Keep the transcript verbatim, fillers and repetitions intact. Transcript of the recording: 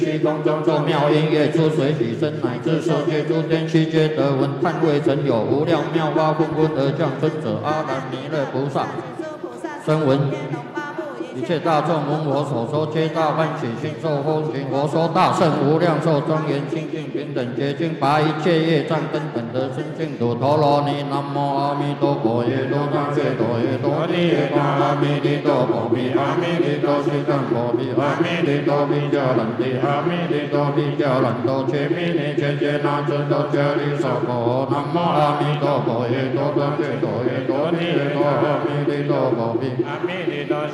虚空中众妙音乐出水起身，乃至受界诸天悉皆得闻。叹未曾有无量妙法混混而降尊者，阿难弥勒菩萨声闻。一切大众闻我所说，皆大欢喜心受风行。我说大圣无量寿庄严清净平等洁净，拔一切业障根本得生净土。陀罗尼，南无阿弥陀佛，耶多张觉多耶多尼耶多阿弥利多佛比阿弥利多西藏佛比阿弥利多比迦兰帝阿弥利多比迦兰多切弥尼切切那尊多迦利娑婆。南无阿弥陀佛，耶多张觉多耶多尼耶多阿弥利多佛比阿弥利多。